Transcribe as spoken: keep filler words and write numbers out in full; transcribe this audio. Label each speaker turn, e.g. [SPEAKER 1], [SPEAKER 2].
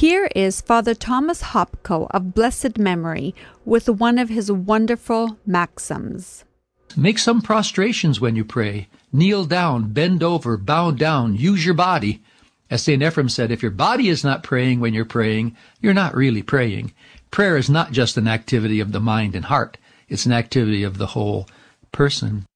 [SPEAKER 1] Here is Father Thomas Hopko of blessed memory with one of his wonderful maxims.
[SPEAKER 2] Make some prostrations when you pray. Kneel down, bend over, bow down, use your body. As Saint Ephrem said, if your body is not praying when you're praying, you're not really praying. Prayer is not just an activity of the mind and heart. It's an activity of the whole person.